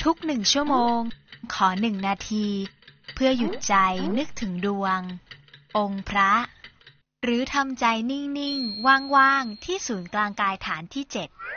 ทุก1 ชั่วโมงขอ1 นาทีเพื่อหยุดใจนึกถึงดวงองค์พระหรือทำใจนิ่งๆว่างๆที่ศูนย์กลางกายฐานที่ 7